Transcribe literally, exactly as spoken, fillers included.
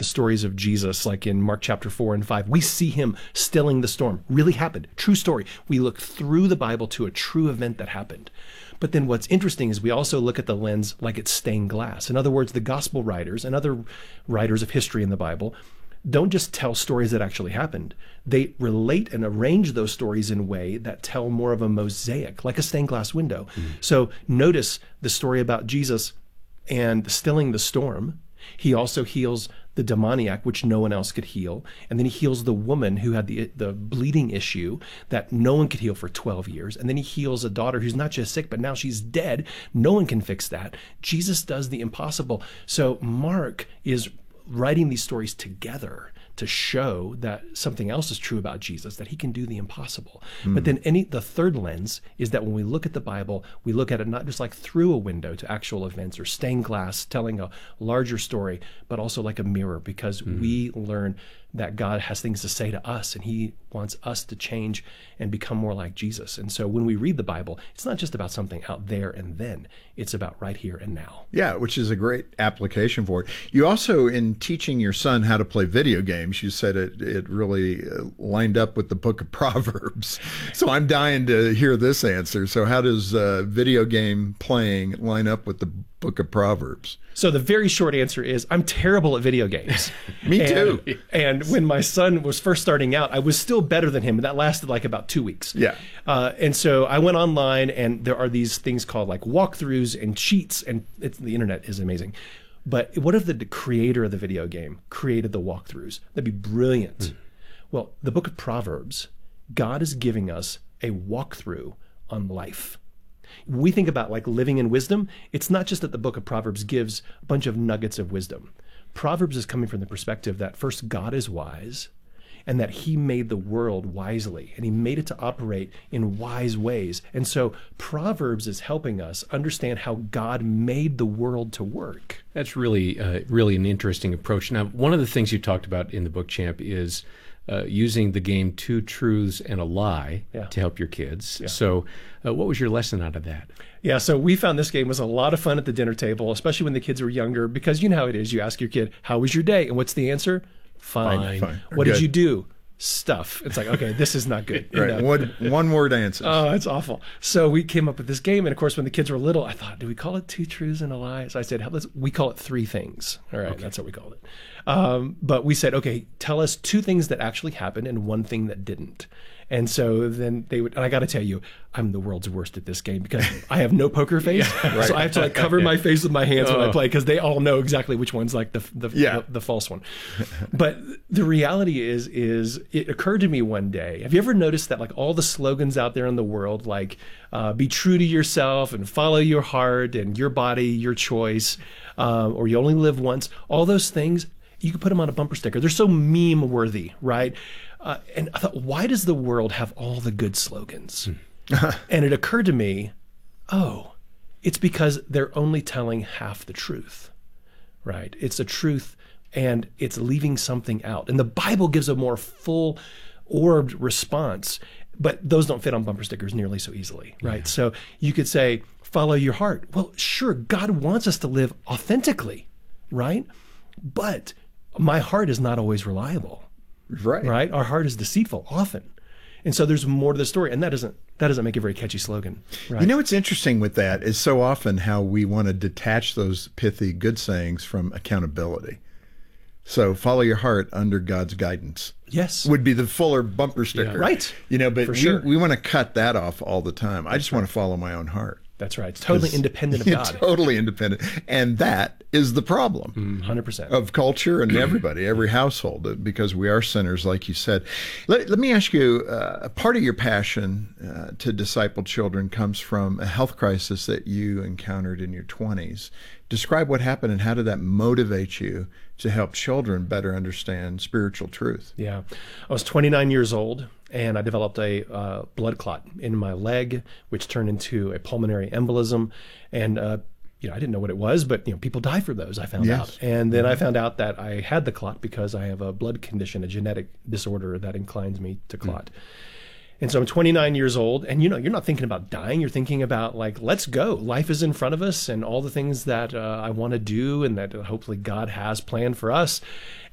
the stories of Jesus, like in Mark chapter four and five, we see him stilling the storm. Really happened. True story. We look through the Bible to a true event that happened. But then what's interesting is we also look at the lens like it's stained glass. In other words, the gospel writers and other writers of history in the Bible don't just tell stories that actually happened. They relate and arrange those stories in a way that tell more of a mosaic, like a stained glass window. Mm-hmm. So notice the story about Jesus and stilling the storm. He also heals the demoniac, which no one else could heal. And then he heals the woman who had the the bleeding issue that no one could heal for twelve years. And then he heals a daughter who's not just sick, but now she's dead. No one can fix that. Jesus does the impossible. So Mark is writing these stories together to show that something else is true about Jesus, that he can do the impossible. Mm. But then any the third lens is that when we look at the Bible, we look at it not just like through a window to actual events or stained glass telling a larger story, but also like a mirror, because mm. we learn that God has things to say to us and he wants us to change and become more like Jesus. And so when we read the Bible, it's not just about something out there and then, it's about right here and now. Yeah, which is a great application for it. You also, in teaching your son how to play video games, you said it, it really lined up with the book of Proverbs. So I'm dying to hear this answer. So how does uh, video game playing line up with the book of Proverbs? So the very short answer is I'm terrible at video games. Me and, too. And when my son was first starting out, I was still better than him. And that lasted like about two weeks. Yeah. Uh, and so I went online and there are these things called like walkthroughs and cheats, and it's, the internet is amazing. But what if the creator of the video game created the walkthroughs? That'd be brilliant. Mm. Well, the book of Proverbs, God is giving us a walkthrough on life. When we think about like living in wisdom, it's not just that the book of Proverbs gives a bunch of nuggets of wisdom. Proverbs is coming from the perspective that first, God is wise, and that he made the world wisely, and he made it to operate in wise ways. And so Proverbs is helping us understand how God made the world to work. That's really, uh, really an interesting approach. Now, one of the things you talked about in the book, Champ, is Uh, using the game Two Truths and a Lie yeah. to help your kids. Yeah. So uh, what was your lesson out of that? Yeah, so we found this game was a lot of fun at the dinner table, especially when the kids were younger, because you know how it is. You ask your kid, how was your day? And what's the answer? Fine. Fine. Fine. What Good. did you do? Stuff. It's like, okay, this is not good. Right. know? One, one word answers. Oh, it's awful. So we came up with this game. And of course, when the kids were little, I thought, do we call it Two Truths and a Lie? So I said, let's, we call it Three Things. All right, okay. That's what we called it. Um, but we said, okay, tell us two things that actually happened and one thing that didn't. And so then they would, and I got to tell you, I'm the world's worst at this game because I have no poker face. Yeah, right. So I have to like cover my face with my hands oh. when I play because they all know exactly which one's like the the, yeah. the the false one. But the reality is, is it occurred to me one day. Have you ever noticed that like all the slogans out there in the world, like uh, be true to yourself and follow your heart and your body, your choice, um, or you only live once, all those things, you can put them on a bumper sticker. They're so meme worthy, right? Uh, and I thought, why does the world have all the good slogans? And it occurred to me, oh, it's because they're only telling half the truth, right? It's a truth and it's leaving something out. And the Bible gives a more full orbed response, but those don't fit on bumper stickers nearly so easily, right? Yeah. So you could say, follow your heart. Well, sure, God wants us to live authentically, right? But my heart is not always reliable. Right. Right. Our heart is deceitful often. And so there's more to the story. And that doesn't that doesn't make a very catchy slogan. Right? You know what's interesting with that is so often how we want to detach those pithy good sayings from accountability. So follow your heart under God's guidance. Yes. Would be the fuller bumper sticker. Yeah. Right. You know, but For we, sure. we want to cut that off all the time. I just right. want to follow my own heart. That's right. It's totally independent of God. Totally independent. And that is the problem. Mm, one hundred percent. Of culture and everybody, every household, because we are sinners, like you said. Let, let me ask you, uh, a part of your passion uh, to disciple children comes from a health crisis that you encountered in your twenties. Describe what happened and how did that motivate you to help children better understand spiritual truth? Yeah. I was twenty-nine years old. And I developed a uh, blood clot in my leg, which turned into a pulmonary embolism. And, uh, you know, I didn't know what it was, but, you know, people die from those, I found yes. out. And then I found out that I had the clot because I have a blood condition, a genetic disorder that inclines me to clot. Mm. And so I'm twenty-nine years old, and, you know, you're not thinking about dying. You're thinking about, like, let's go. Life is in front of us and all the things that uh, I want to do and that hopefully God has planned for us.